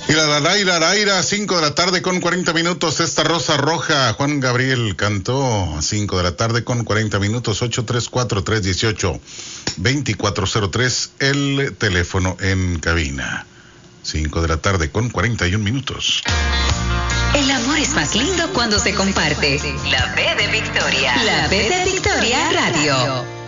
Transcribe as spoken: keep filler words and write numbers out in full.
Y la la la y la la ira, cinco de la tarde con cuarenta minutos, esta Rosa Roja, Juan Gabriel cantó, cinco de la tarde con cuarenta minutos, ocho tres cuatro, tres uno ocho, dos cuatro cero tres, el teléfono en cabina. cinco de la tarde con cuarenta y un minutos. El amor es más lindo cuando se comparte. La B de Victoria. La B de Victoria Radio.